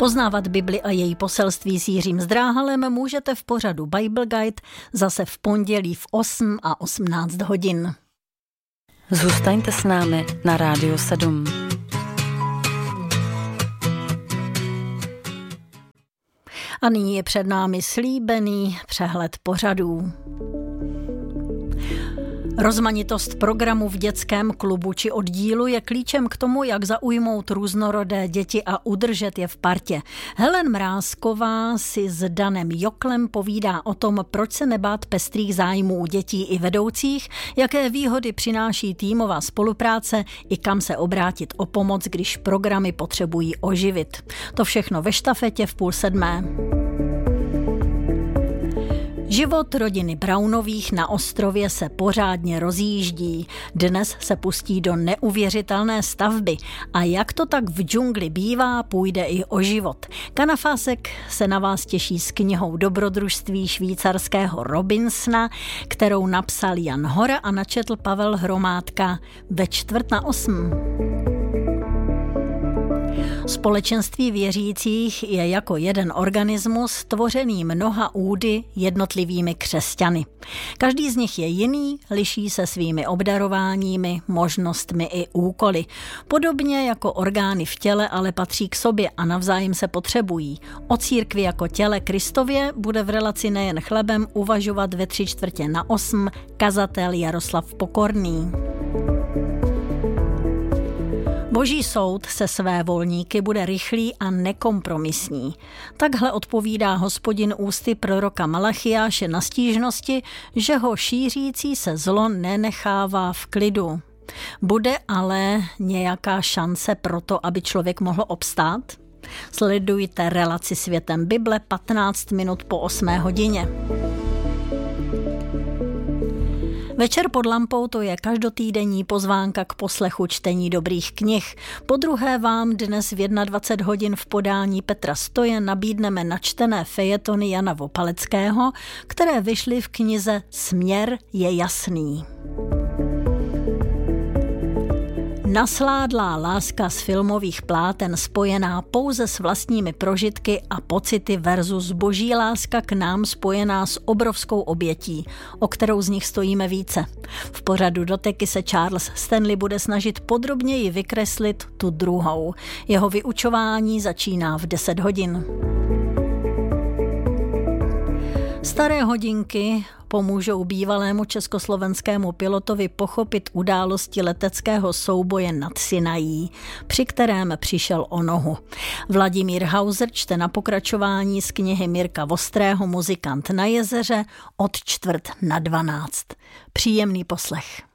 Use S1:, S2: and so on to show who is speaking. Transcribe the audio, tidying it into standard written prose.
S1: Poznávat Bibli a její poselství s Jiřím Zdráhalem můžete v pořadu Bible Guide zase v pondělí v 8 a 18 hodin.
S2: Zůstaňte s námi na Rádiu 7.
S1: A nyní je před námi slíbený přehled pořadů. Rozmanitost programu v dětském klubu či oddílu je klíčem k tomu, jak zaujmout různorodé děti a udržet je v partě. Helen Mrázková si s Danem Joklem povídá o tom, proč se nebát pestrých zájmů u dětí i vedoucích, jaké výhody přináší týmová spolupráce i kam se obrátit o pomoc, když programy potřebují oživit. To všechno ve štafetě v 6:30. Život rodiny Brownových na ostrově se pořádně rozjíždí. Dnes se pustí do neuvěřitelné stavby a jak to tak v džungli bývá, půjde i o život. Kanafásek se na vás těší s knihou Dobrodružství švýcarského Robinsona, kterou napsal Jan Hora a načetl Pavel Hromádka ve 7:45. Společenství věřících je jako jeden organismus tvořený mnoha údy jednotlivými křesťany. Každý z nich je jiný, liší se svými obdarováními, možnostmi i úkoly. Podobně jako orgány v těle, ale patří k sobě a navzájem se potřebují. O církvi jako těle Kristově bude v relaci Nejen chlebem uvažovat ve 7:45 kazatel Jaroslav Pokorný. Boží soud se své volníky bude rychlý a nekompromisní. Takhle odpovídá Hospodin ústy proroka Malachiáše na stížnosti, že ho šířící se zlo nenechává v klidu. Bude ale nějaká šance pro to, aby člověk mohl obstát? Sledujte relaci Světem Bible 15 minut po 8:00. Večer pod lampou to je každotýdenní pozvánka k poslechu čtení dobrých knih. Podruhé vám dnes v 21 hodin v podání Petra Stoje nabídneme načtené fejetony Jana Vopaleckého, které vyšly v knize Směr je jasný. Nasládlá láska z filmových pláten spojená pouze s vlastními prožitky a pocity versus boží láska k nám spojená s obrovskou obětí, o kterou z nich stojíme více. V pořadu Doteky se Charles Stanley bude snažit podrobněji vykreslit tu druhou. Jeho vyučování začíná v 10 hodin. Staré hodinky pomůžou bývalému československému pilotovi pochopit události leteckého souboje nad Sinají, při kterém přišel o nohu. Vladimír Hauser čte na pokračování z knihy Mirka Vostrého Muzikant na jezeře od 11:45. Příjemný poslech.